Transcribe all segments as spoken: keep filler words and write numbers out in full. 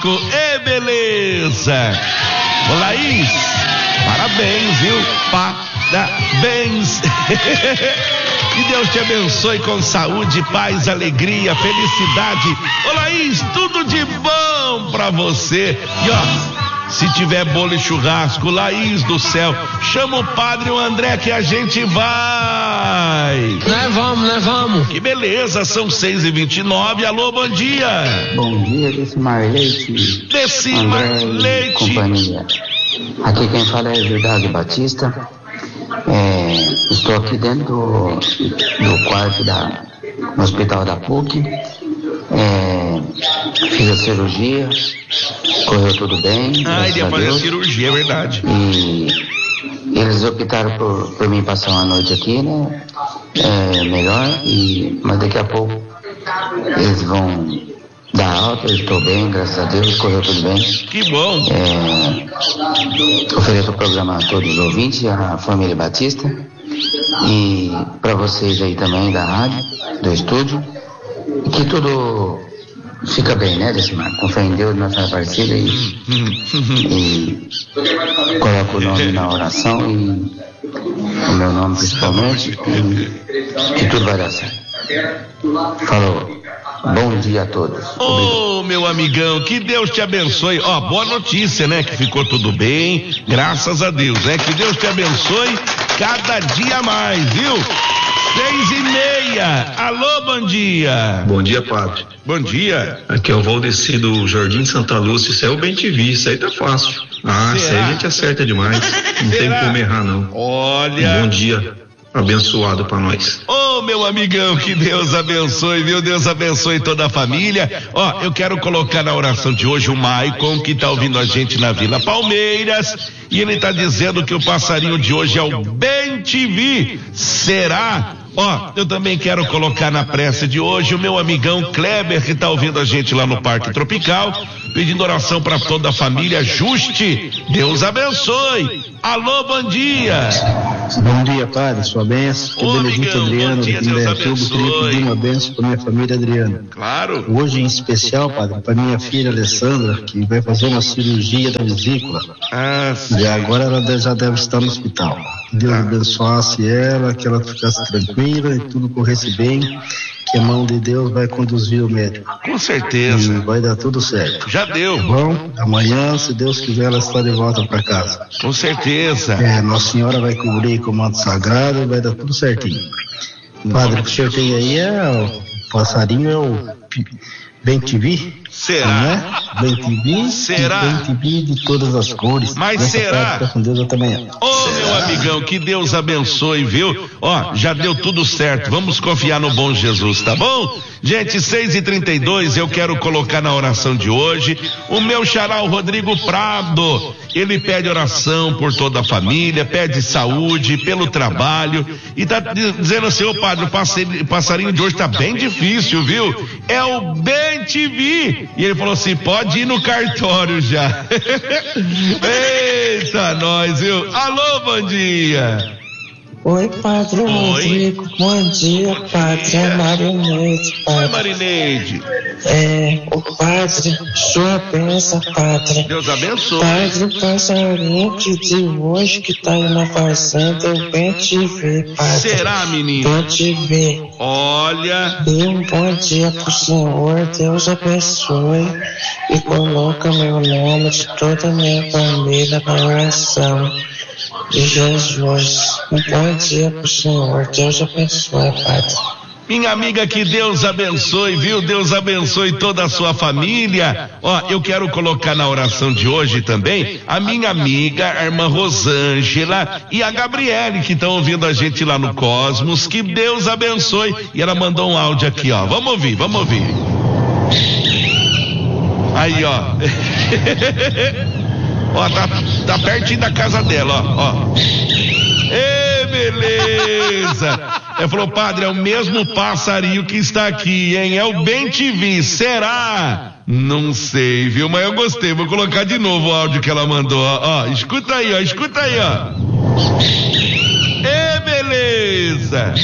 churrasco. Ê, beleza! Ô, Laís, parabéns, viu? Parabéns! Que Deus te abençoe com saúde, paz, alegria, felicidade. Ô, Laís, tudo de bom pra você. E ó, se tiver bolo e churrasco, Laís do céu, chama o padre o André que a gente vai. Nós vamos, nós vamos. Que beleza, são seis e vinte e nove. Alô, bom dia. Bom dia, Decimar Leite. Decimar Leite. Companhia. Aqui quem fala é Gildardo Batista. É, estou aqui dentro do, do quarto da, no hospital da P U C. É, fiz a cirurgia, correu tudo bem. Ah, ele ia fazer a cirurgia, é verdade. E eles optaram por, por mim passar uma noite aqui, né? É, melhor, e, mas daqui a pouco eles vão dar alta. Eu estou bem, graças a Deus, correu tudo bem. Que bom. É, ofereço o programa a todos os ouvintes, a família Batista, e para vocês aí também da rádio, do estúdio, que tudo fica bem, né, Decimar? Com fé em Deus, nossa parceira, e, e coloco o nome na oração e o meu nome principalmente, e que tudo vai dar certo. Falou. Bom dia a todos. Ô, oh, meu amigão, que Deus te abençoe. Ó, oh, boa notícia, né? Que ficou tudo bem, graças a Deus, né? Que Deus te abençoe cada dia mais, viu? Seis e meia. Alô, bom dia. Bom dia, padre. Bom dia. Aqui é o Valdeci do Jardim Santa Lúcia. Isso é o bem T V, isso aí tá fácil. Ah, isso aí a gente acerta demais. Não tem como errar, não. Olha. Bom dia. Abençoado pra nós. Ô, oh, meu amigão, que Deus abençoe, viu? Deus abençoe toda a família. Ó, oh, eu quero colocar na oração de hoje o Maicon, que tá ouvindo a gente na Vila Palmeiras, e ele tá dizendo que o passarinho de hoje é o Bem T V. Será? Ó, eu também quero colocar na prece de hoje o meu amigão Kleber, que tá ouvindo a gente lá no Parque Tropical, pedindo oração para toda a família. Juste, Deus abençoe. Alô, bom dia. Bom dia, padre, sua benção. Que Benedito Adriano, dia, de Indaiatuba, queria pedir uma benção para minha família Adriana. Claro. Hoje, em especial, padre, para minha filha Alessandra, que vai fazer uma cirurgia da vesícula. Ah, sim. E agora ela já deve estar no hospital. Que Deus ah. abençoasse ela, que ela ficasse tranquila e tudo corresse bem, que a mão de Deus vai conduzir o médico. Com certeza. E vai dar tudo certo. Já deu. Tá bom? Amanhã, se Deus quiser, ela está de volta para casa. Com certeza. É, Nossa Senhora vai cobrir com o manto sagrado e vai dar tudo certinho. Padre, o que o senhor tem aí é o passarinho, é o Bem T V? Será? Né? Bem T V? Será? Bem T V de todas as cores. Mas Nessa será? Fica com Deus até amanhã. Ô, oh, meu amigão, que Deus abençoe, viu? Ó, já deu tudo certo. Vamos confiar no bom Jesus, tá bom? Gente, seis e trinta e dois, eu quero colocar na oração de hoje o meu xará, o Rodrigo Prado. Ele pede oração por toda a família, pede saúde, pelo trabalho, e tá dizendo assim: ô padre, o passarinho de hoje tá bem difícil, viu? É o Bem T V. E ele falou assim: pode ir no cartório já. Eita, nós, viu? Alô, bom dia. Oi, padre Rodrigo, bom dia, padre, é Marineide, padre. Oi, Marineide. É, o padre, sua bênção, padre. Deus abençoe. Padre, o passarinho que de hoje que tá aí na fazenda, eu bem te ver, padre. Será, menino? Bem te ver. Olha. Dê um bom dia pro Senhor, Deus abençoe e coloca meu nome de toda a minha família na oração de Jesus. Um bom dia pro Senhor, Deus abençoe, padre. Minha amiga, que Deus abençoe, viu? Deus abençoe toda a sua família. Ó, eu quero colocar na oração de hoje também a minha amiga, a irmã Rosângela e a Gabriele, que estão ouvindo a gente lá no Cosmos. Que Deus abençoe. E ela mandou um áudio aqui, ó. Vamos ouvir, vamos ouvir. Aí, ó. Ó, tá, tá pertinho da casa dela, ó, ó. Ê, beleza! Ela falou: padre, é o mesmo passarinho que está aqui, hein? É o Bem T V, será? Não sei, viu? Mas eu gostei, vou colocar de novo o áudio que ela mandou, ó, ó. Escuta aí, ó, escuta aí, ó. Ê, beleza!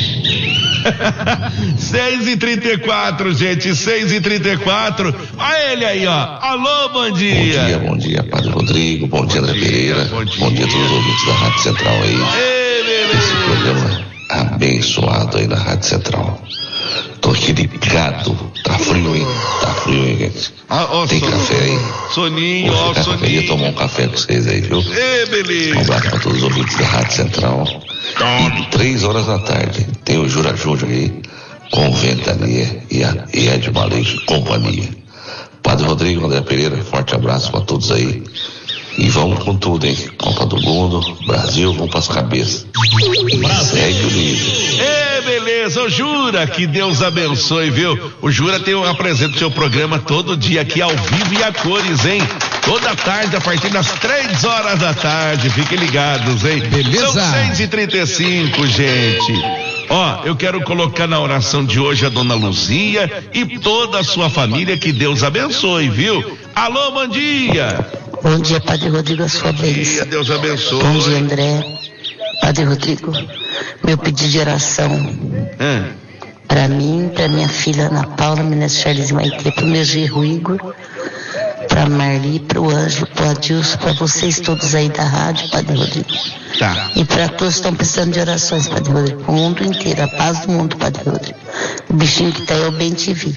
seis e trinta e quatro, gente, seis e trinta e quatro. Olha ele aí, ó. Alô, bom dia. Bom dia, bom dia, Padre Rodrigo. Bom, bom dia, André Pereira. Bom dia. Bom dia a todos os ouvintes da Rádio Central aí. Ei, esse programa abençoado aí na Rádio Central. Tô aqui ligado. Tá frio, hein? Tá frio, hein, gente? Ah, ó, tem soninho, café aí? Soninho, ó, Vou soninho. tomar um café com vocês aí, viu? Ei, beleza. Um abraço pra todos os ouvintes da Rádio Central. E três horas da tarde tem o Jura Júnior aí, com Ventania e a e Ed Maleixo e companhia. Padre Rodrigo, André Pereira, forte abraço pra todos aí. E vamos com tudo, hein? Copa do Mundo, Brasil, vamos pras cabeças. Segue o livro. É, beleza, ô Jura, que Deus abençoe, viu? O Jura tem um apresenta o seu programa todo dia aqui ao vivo e a cores, hein? Toda tarde, a partir das três horas da tarde, fiquem ligados, hein? Beleza. São seis e trinta e cinco, gente. Ó, eu quero colocar na oração de hoje a dona Luzia e toda a sua família, que Deus abençoe, viu? Alô, bom dia. Bom dia, Padre Rodrigo, a sua bênção. Deus abençoe. Bom dia, André. Padre Rodrigo, meu pedido de oração é. para mim, para minha filha Ana Paula, Minas Charles e Maite, para o meu genro Igor, para Marli, para o Ângelo, para o Adilson, para vocês todos aí da rádio, Padre Rodrigo. Tá. E para todos que estão precisando de orações, Padre Rodrigo, o mundo inteiro, a paz do mundo, Padre Rodrigo. O bichinho que tá aí é o Bem T V.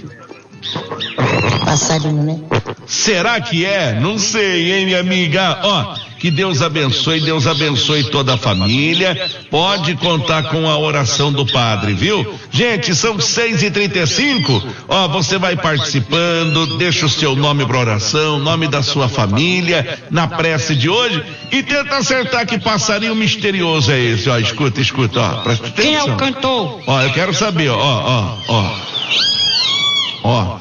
Passarinho, né? Será que é? Não sei, hein, minha amiga? Ó, que Deus abençoe, Deus abençoe toda a família. Pode contar com a oração do padre, viu? Gente, são seis e trinta e cinco. Ó, você vai participando, deixa o seu nome para oração, nome da sua família, na prece de hoje, e tenta acertar que passarinho misterioso é esse, ó. Escuta, escuta, ó. Presta atenção. Quem é o cantor? Ó, eu quero saber, ó, ó, ó. Ó.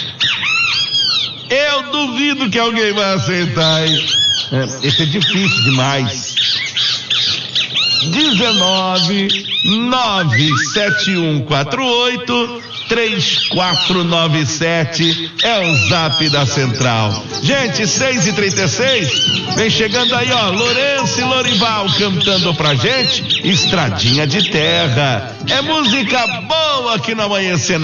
Eu duvido que alguém vai acertar, hein? É, esse é difícil demais. dezenove, nove sete um quatro oito, três quatro nove sete é o zap da Central. Gente, seis e trinta e seis, vem chegando aí, ó, Lourenço e Lorival cantando pra gente Estradinha de Terra. É música boa aqui no Amanhecer